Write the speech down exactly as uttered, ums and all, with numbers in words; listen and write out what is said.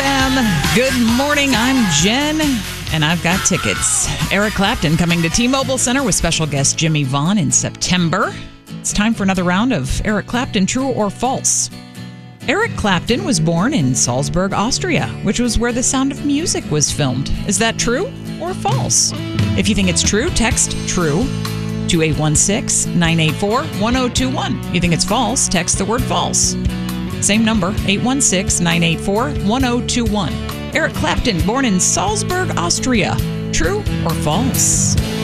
M. Good morning. I'm Jen, and I've got tickets. Eric Clapton coming to T-Mobile Center with special guest Jimmy Vaughn in September. It's time for another round of Eric Clapton True or False. Eric Clapton was born in Salzburg, Austria, which was where The Sound of Music was filmed. Is that true or false? If you think it's true, text TRUE to eight one six, nine eight four, one zero two one. You think it's false, text the word false. Same number, eight one six, nine eight four, one zero two one. Eric Clapton, born in Salzburg, Austria. True or false?